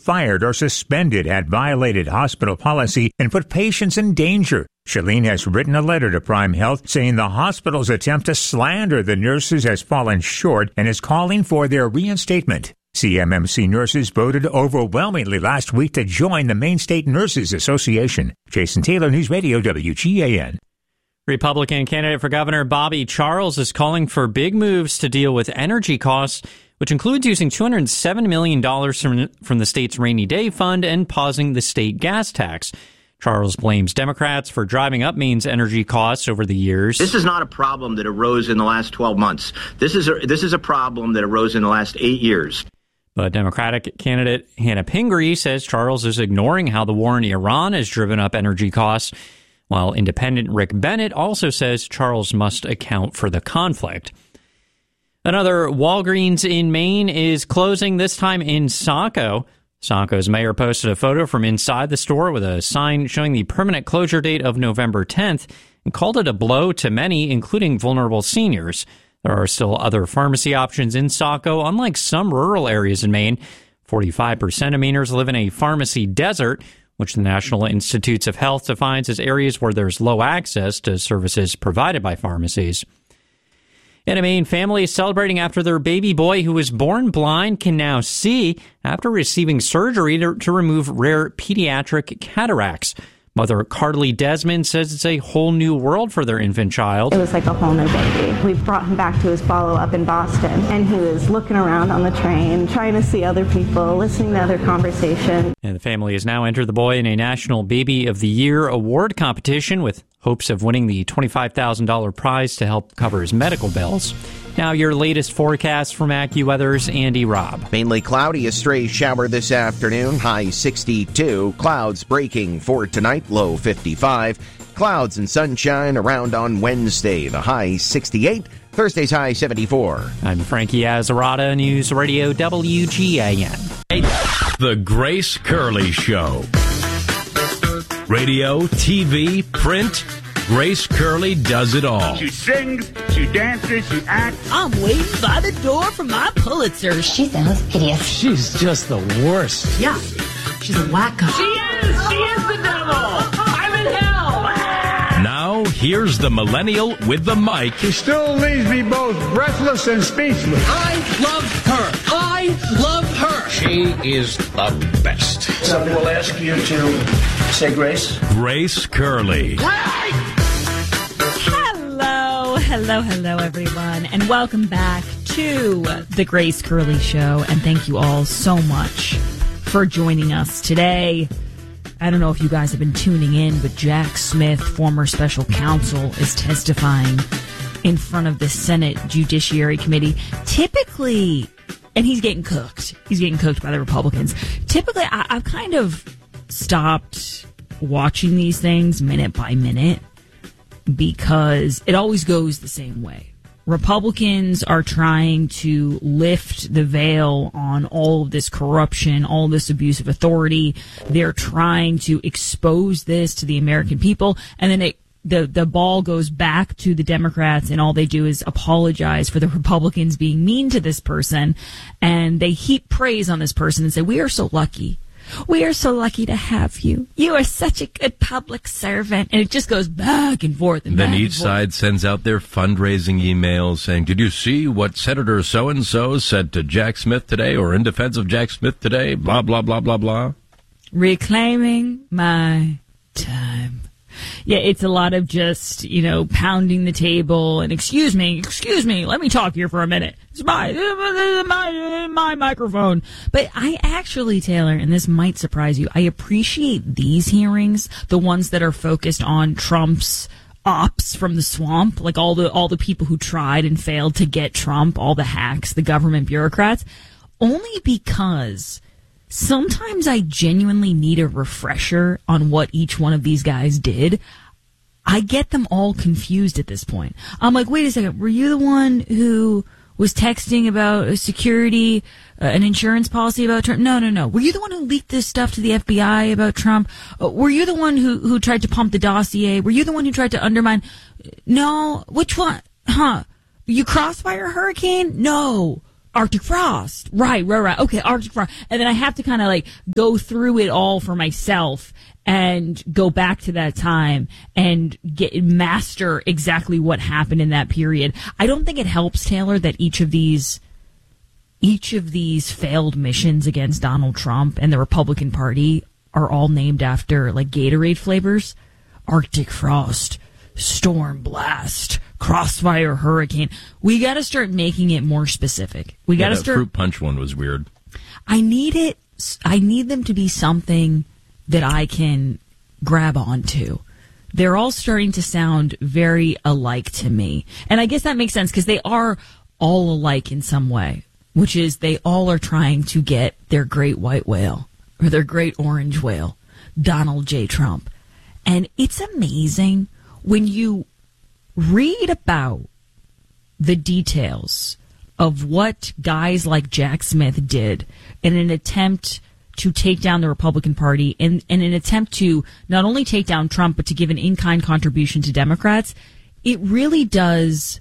fired or suspended had violated hospital policy and put patients in danger. Shalene has written a letter to Prime Health saying the hospital's attempt to slander the nurses has fallen short and is calling for their reinstatement. CMMC nurses voted overwhelmingly last week to join the Maine State Nurses Association. Jason Taylor, News Radio WGAN. Republican candidate for governor Bobby Charles is calling for big moves to deal with energy costs, which includes using $207 million from the state's rainy day fund and pausing the state gas tax. Charles blames Democrats for driving up Maine's energy costs over the years. This is not a problem that arose in the last 12 months. This is a problem that arose in the last 8 years. But Democratic candidate Hannah Pingree says Charles is ignoring how the war in Iran has driven up energy costs, while independent Rick Bennett also says Charles must account for the conflict. Another Walgreens in Maine is closing, this time in Saco. Saco's mayor posted a photo from inside the store with a sign showing the permanent closure date of November 10th and called it a blow to many, including vulnerable seniors. There are still other pharmacy options in Saco, unlike some rural areas in Maine. 45% of Mainers live in a pharmacy desert, which the National Institutes of Health defines as areas where there's low access to services provided by pharmacies. And a Maine family is celebrating after their baby boy, who was born blind, can now see after receiving surgery to remove rare pediatric cataracts. Mother Carly Desmond says it's a whole new world for their infant child. It was like a whole new baby. We brought him back to his follow-up in Boston, and he was looking around on the train, trying to see other people, listening to other conversation. And the family has now entered the boy in a National Baby of the Year award competition with hopes of winning the $25,000 prize to help cover his medical bills. Now your latest forecast from AccuWeather's Andy Robb. Mainly cloudy, a stray shower this afternoon, high 62. Clouds breaking for tonight, low 55. Clouds and sunshine around on Wednesday, the high 68. Thursday's high 74. I'm Frankie Azzarata, News Radio WGAN. The Grace Curley Show. Radio, TV, print. Grace Curley does it all. She sings, she dances, she acts. I'm waiting by the door for my Pulitzer. She sounds hideous. She's just the worst. Yeah, she's a wacko. She is the devil. I'm in hell. Now, here's the millennial with the mic. She still leaves me both breathless and speechless. I love her. I love her. She is the best. Somebody will ask you to say grace. Grace Curley. Hello, everyone, and welcome back to the Grace Curley Show, and thank you all so much for joining us today. I don't know if you guys have been tuning in, but Jack Smith, former special counsel, is testifying in front of the Senate Judiciary Committee. Typically, and he's getting cooked. He's getting cooked by the Republicans. Typically, I've kind of stopped watching these things minute by minute, because it always goes the same way. Republicans are trying to lift the veil on all of this corruption, all this abuse of authority. They're trying to expose this to the American people, and then the ball goes back to the Democrats, and all they do is apologize for the Republicans being mean to this person, and they heap praise on this person and say, we are so lucky. We are so lucky to have you. You are such a good public servant. And it just goes back and forth. And then each side sends out their fundraising emails saying, did you see what Senator so-and-so said to Jack Smith today, or in defense of Jack Smith today? Blah, blah, blah, blah, blah. Reclaiming my time. Yeah, it's a lot of just, pounding the table and excuse me, let me talk here for a minute. It's my microphone. But I actually, Taylor, and this might surprise you, I appreciate these hearings, the ones that are focused on Trump's ops from the swamp, like all the people who tried and failed to get Trump, all the hacks, the government bureaucrats, only because sometimes I genuinely need a refresher on what each one of these guys did. I get them all confused at this point. I'm like, wait a second, were you the one who was texting about a security, an insurance policy about Trump? No. Were you the one who leaked this stuff to the FBI about Trump? Were you the one who tried to pump the dossier? Were you the one who tried to undermine? No. Which one? You Crossfire Hurricane? No. Arctic Frost. Right. Okay, Arctic Frost. And then I have to kind of like go through it all for myself and go back to that time and master exactly what happened in that period. I don't think it helps, Taylor, that each of these failed missions against Donald Trump and the Republican Party are all named after like Gatorade flavors. Arctic Frost, Storm Blast, Crossfire Hurricane. We got to start making it more specific. We got to start. Fruit punch one was weird. I need them to be something that I can grab onto. They're all starting to sound very alike to me. And I guess that makes sense because they are all alike in some way, which is they all are trying to get their great white whale or their great orange whale, Donald J. Trump. And it's amazing when you read about the details of what guys like Jack Smith did in an attempt to take down the Republican Party and in an attempt to not only take down Trump, but to give an in-kind contribution to Democrats, it really does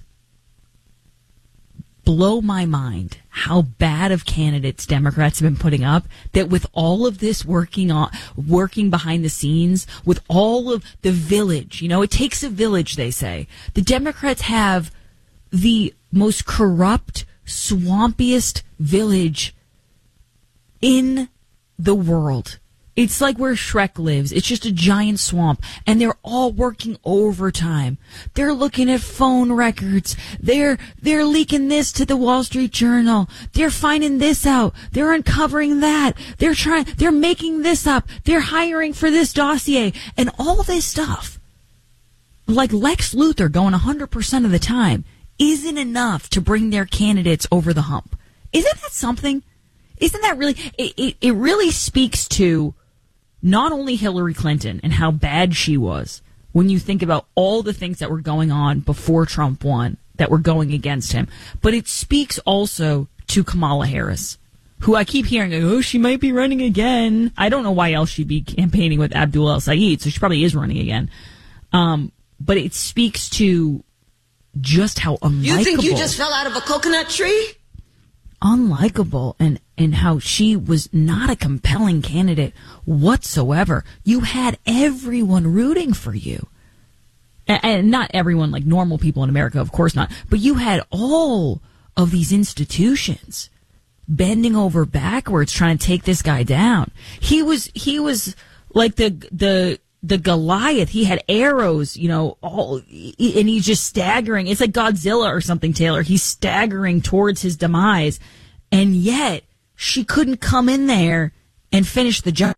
blow my mind how bad of candidates Democrats have been putting up, that with all of this working behind the scenes, with all of the village, it takes a village, they say. The Democrats have the most corrupt, swampiest village in the world. It's like where Shrek lives. It's just a giant swamp. And they're all working overtime. They're looking at phone records. They're leaking this to the Wall Street Journal. They're finding this out. They're uncovering that. They're making this up. They're hiring for this dossier. And all this stuff, like Lex Luthor going 100% of the time, isn't enough to bring their candidates over the hump. Isn't that something? Isn't that really, it really speaks to not only Hillary Clinton and how bad she was when you think about all the things that were going on before Trump won that were going against him, but it speaks also to Kamala Harris, who I keep hearing, she might be running again. I don't know why else she'd be campaigning with Abdul El-Sayed, so she probably is running again. But it speaks to just how unlikable. You think you just fell out of a coconut tree? Unlikable, and how she was not a compelling candidate whatsoever. You had everyone rooting for you. And not everyone like normal people in America, of course not. But you had all of these institutions bending over backwards trying to take this guy down. He was like the Goliath. He had arrows, and he's just staggering. It's like Godzilla or something, Taylor. He's staggering towards his demise. And yet, she couldn't come in there and finish the job.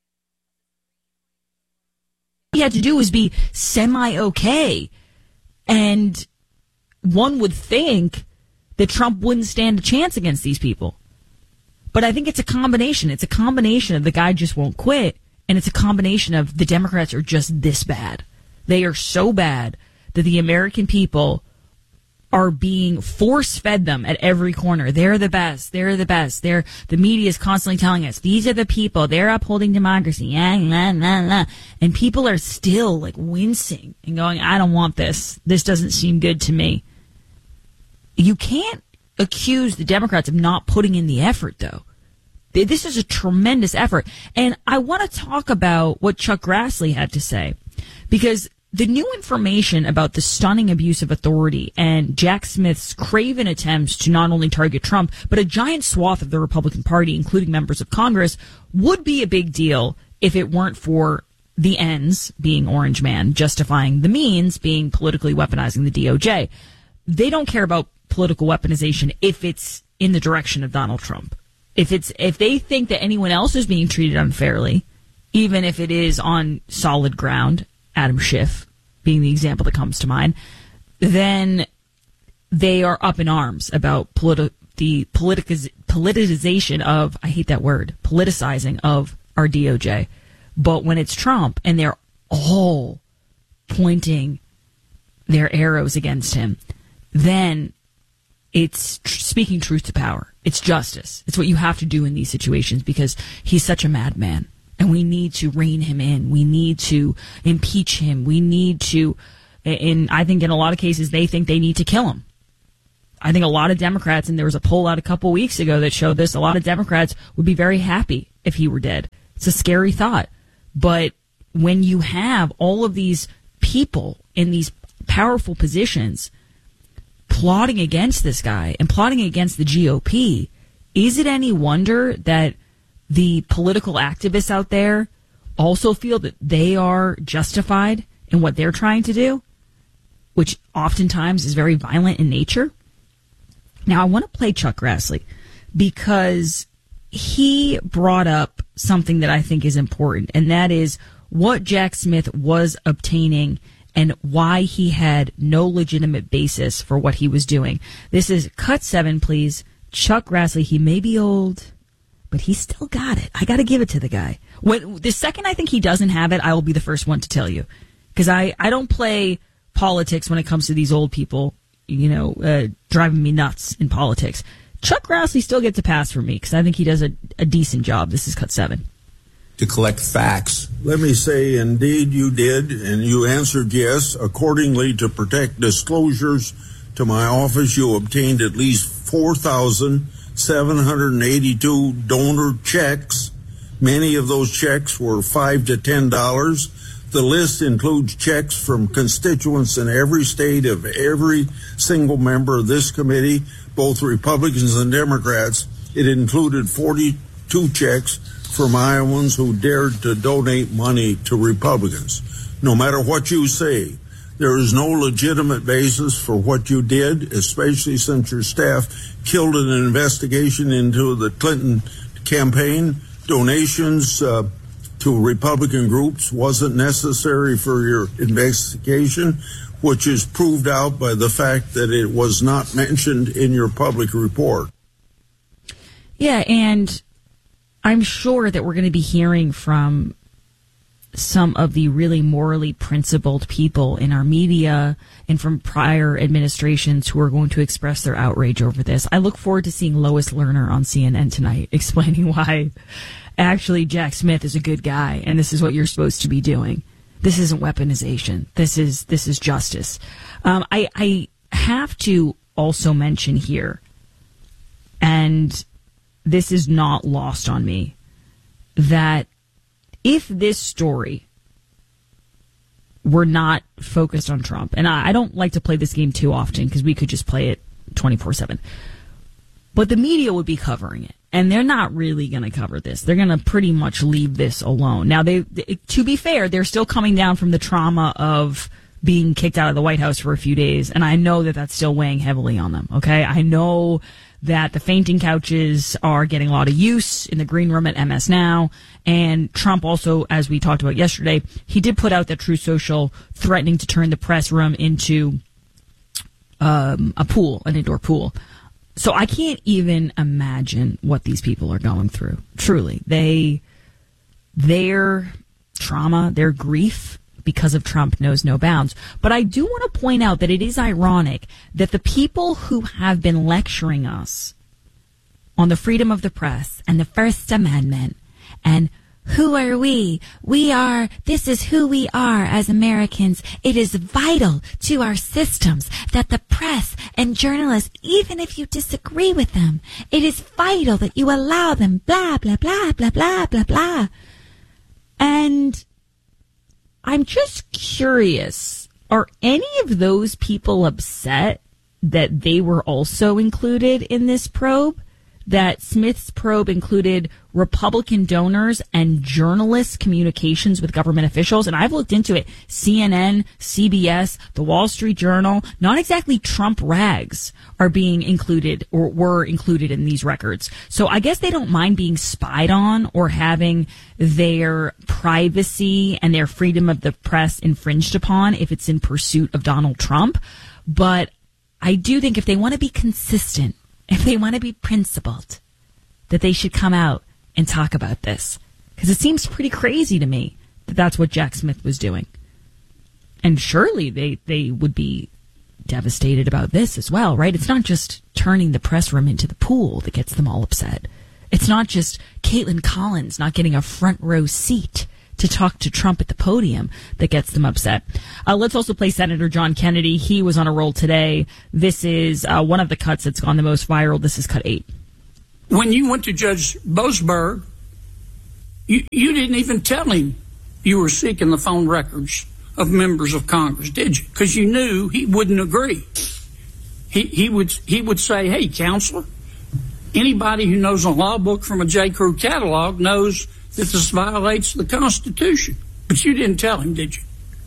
All he had to do was be semi-okay. And one would think that Trump wouldn't stand a chance against these people. But I think it's a combination. It's a combination of the guy just won't quit. And it's a combination of the Democrats are just this bad. They are so bad that the American people are being force-fed them at every corner. They're the best. They're the best. The media is constantly telling us, these are the people. They're upholding democracy. And people are still like wincing and going, I don't want this. This doesn't seem good to me. You can't accuse the Democrats of not putting in the effort, though. This is a tremendous effort. And I want to talk about what Chuck Grassley had to say, because the new information about the stunning abuse of authority and Jack Smith's craven attempts to not only target Trump, but a giant swath of the Republican Party, including members of Congress, would be a big deal if it weren't for the ends being Orange Man, justifying the means being politically weaponizing the DOJ. They don't care about political weaponization if it's in the direction of Donald Trump. If they think that anyone else is being treated unfairly, even if it is on solid ground, Adam Schiff being the example that comes to mind, then they are up in arms about the politicization of, I hate that word, politicizing of our DOJ. But when it's Trump and they're all pointing their arrows against him, then it's speaking truth to power. It's justice. It's what you have to do in these situations because he's such a madman. And we need to rein him in. We need to impeach him. We need to, and I think in a lot of cases, they think they need to kill him. I think a lot of Democrats, and there was a poll out a couple weeks ago that showed this, a lot of Democrats would be very happy if he were dead. It's a scary thought. But when you have all of these people in these powerful positions plotting against this guy and plotting against the GOP, is it any wonder that the political activists out there also feel that they are justified in what they're trying to do, which oftentimes is very violent in nature? Now, I want to play Chuck Grassley because he brought up something that I think is important, and that is what Jack Smith was obtaining and why he had no legitimate basis for what he was doing. This is cut 7, please. Chuck Grassley, he may be old, but he still got it. I got to give it to the guy. The second I think he doesn't have it, I will be the first one to tell you. Because I don't play politics when it comes to these old people, driving me nuts in politics. Chuck Grassley still gets a pass from me because I think he does a decent job. This is cut 7. To collect facts. Let me say, indeed you did, and you answered yes. Accordingly, to protect disclosures to my office, you obtained at least 4,782 donor checks. Many of those checks were $5 to $10. The list includes checks from constituents in every state of every single member of this committee, both Republicans and Democrats. It included 42 checks from Iowans who dared to donate money to Republicans. No matter what you say, there is no legitimate basis for what you did, especially since your staff killed an investigation into the Clinton campaign. Donations to Republican groups wasn't necessary for your investigation, which is proved out by the fact that it was not mentioned in your public report. Yeah, and I'm sure that we're going to be hearing from some of the really morally principled people in our media and from prior administrations who are going to express their outrage over this. I look forward to seeing Lois Lerner on CNN tonight explaining why actually Jack Smith is a good guy and this is what you're supposed to be doing. This isn't weaponization. This is justice. I have to also mention here, and this is not lost on me, that if this story were not focused on Trump, and I don't like to play this game too often because we could just play it 24/7, but the media would be covering it, and they're not really going to cover this. They're going to pretty much leave this alone. Now, to be fair, they're still coming down from the trauma of being kicked out of the White House for a few days, and I know that that's still weighing heavily on them, okay? I know that the fainting couches are getting a lot of use in the green room at MS Now. And Trump also, as we talked about yesterday, he did put out that Truth Social threatening to turn the press room into a pool, an indoor pool. So I can't even imagine what these people are going through. Truly. Their trauma, their grief because of Trump knows no bounds. But I do want to point out that it is ironic that the people who have been lecturing us on the freedom of the press and the First Amendment and who are we? This is who we are as Americans. It is vital to our systems that the press and journalists, even if you disagree with them, it is vital that you allow them, blah, blah, blah, blah, blah, blah, blah. And I'm just curious, are any of those people upset that they were also included in this probe? That Smith's probe included Republican donors and journalists' communications with government officials? And I've looked into it. CNN, CBS, The Wall Street Journal, not exactly Trump rags are being included or were included in these records. So I guess they don't mind being spied on or having their privacy and their freedom of the press infringed upon if it's in pursuit of Donald Trump. But I do think if they want to be consistent, if they want to be principled, that they should come out and talk about this. Because it seems pretty crazy to me that that's what Jack Smith was doing. And surely they would be devastated about this as well, right? It's not just turning the press room into the pool that gets them all upset. It's not just Caitlin Collins not getting a front row seat to talk to Trump at the podium that gets them upset. Let's also play Senator John Kennedy. He was on a roll today. This is one of the cuts that's gone the most viral. This is cut 8. When you went to Judge Boasberg, you didn't even tell him you were seeking the phone records of members of Congress, did you? Because you knew he wouldn't agree. He would say, hey, counselor, anybody who knows a law book from a J. Crew catalog knows that this violates the Constitution. But you didn't tell him, did you?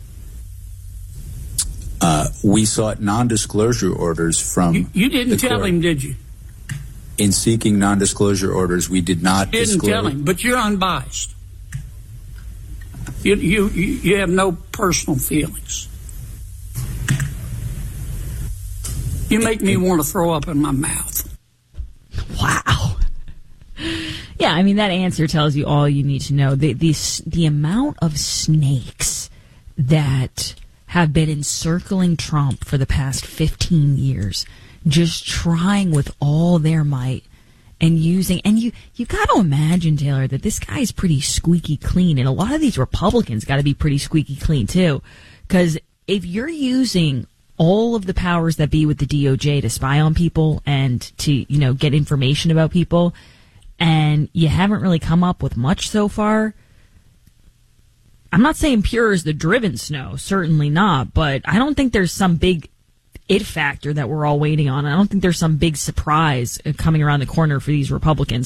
We sought non-disclosure orders from You didn't tell him, did you? In seeking non-disclosure orders, we did not disclose. You didn't tell him, but you're unbiased. You have no personal feelings. You make me want to throw up in my mouth. Wow. Yeah, I mean, that answer tells you all you need to know. The amount of snakes that have been encircling Trump for the past 15 years, just trying with all their might and using, and you got to imagine, Taylor, that this guy is pretty squeaky clean, and a lot of these Republicans got to be pretty squeaky clean too, because if you're using all of the powers that be with the DOJ to spy on people and to, get information about people, and you haven't really come up with much so far, I'm not saying pure as the driven snow, certainly not, but I don't think there's some big it factor that we're all waiting on. I don't think there's some big surprise coming around the corner for these Republicans.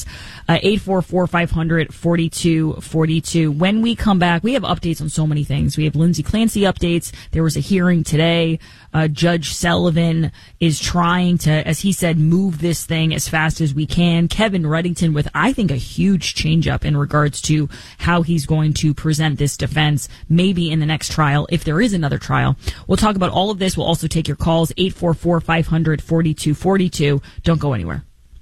844-500-4242. When we come back, we have updates on so many things. We have Lindsey Clancy updates. There was a hearing today. Judge Sullivan is trying to, as he said, move this thing as fast as we can. Kevin Reddington with, I think, a huge change up in regards to how he's going to present this defense, maybe in the next trial, if there is another trial. We'll talk about all of this. We'll also take your calls, 844-500-4242. Don't go anywhere.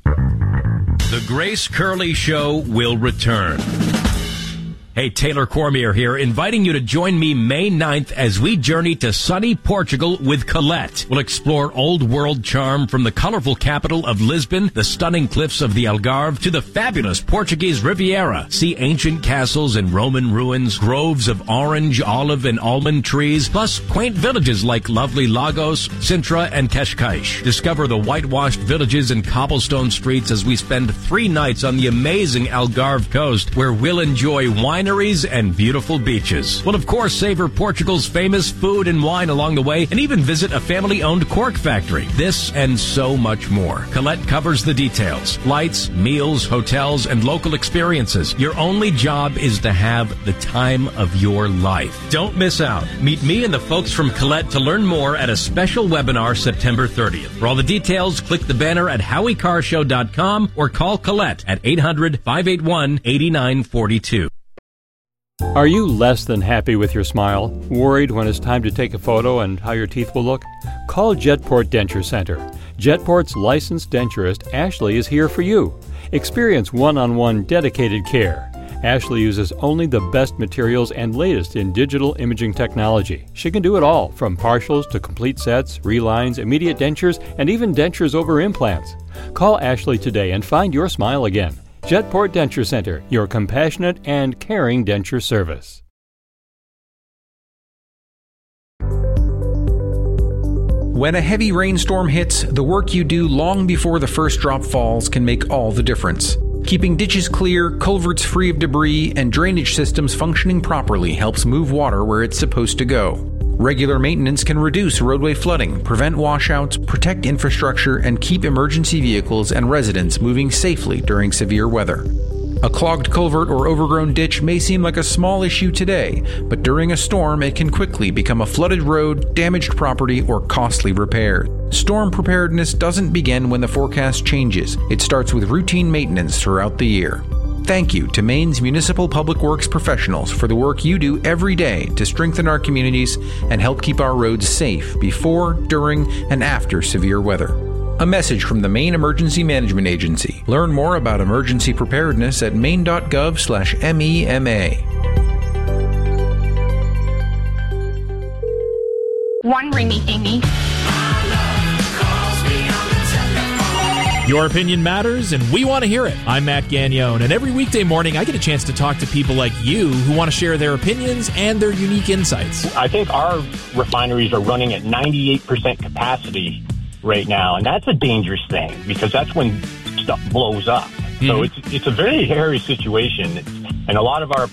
The Grace Curley Show will return. Hey, Taylor Cormier here, inviting you to join me May 9th as we journey to sunny Portugal with Colette. We'll explore old world charm from the colorful capital of Lisbon, the stunning cliffs of the Algarve, to the fabulous Portuguese Riviera. See ancient castles and Roman ruins, groves of orange, olive, and almond trees, plus quaint villages like lovely Lagos, Sintra, and Cascais. Discover the whitewashed villages and cobblestone streets as we spend 3 nights on the amazing Algarve coast, where we'll enjoy wine and beautiful beaches. We'll, of course, savor Portugal's famous food and wine along the way, and even visit a family-owned cork factory. This and so much more. Colette covers the details. Flights, meals, hotels, and local experiences. Your only job is to have the time of your life. Don't miss out. Meet me and the folks from Colette to learn more at a special webinar September 30th. For all the details, click the banner at HowieCarShow.com or call Colette at 800-581-8942. Are you less than happy with your smile? Worried when it's time to take a photo and how your teeth will look? Call Jetport Denture Center. Jetport's licensed denturist, Ashley, is here for you. Experience one-on-one dedicated care. Ashley uses only the best materials and latest in digital imaging technology. She can do it all, from partials to complete sets, relines, immediate dentures, and even dentures over implants. Call Ashley today and find your smile again. Jetport Denture Center, your compassionate and caring denture service. When a heavy rainstorm hits, the work you do long before the first drop falls can make all the difference. Keeping ditches clear, culverts free of debris, and drainage systems functioning properly helps move water where it's supposed to go. Regular maintenance can reduce roadway flooding, prevent washouts, protect infrastructure, and keep emergency vehicles and residents moving safely during severe weather. A clogged culvert or overgrown ditch may seem like a small issue today, but during a storm it can quickly become a flooded road, damaged property, or costly repairs. Storm preparedness doesn't begin when the forecast changes. It starts with routine maintenance throughout the year. Thank you to Maine's municipal public works professionals for the work you do every day to strengthen our communities and help keep our roads safe before, during, and after severe weather. A message from the Maine Emergency Management Agency. Learn more about emergency preparedness at maine.gov/MEMA. One ring me, Amy. Your opinion matters, and we want to hear it. I'm Matt Gagnon, and every weekday morning I get a chance to talk to people like you who want to share their opinions and their unique insights. I think our refineries are running at 98% capacity right now, and that's a dangerous thing because that's when stuff blows up. So it's a very hairy situation, and a lot of our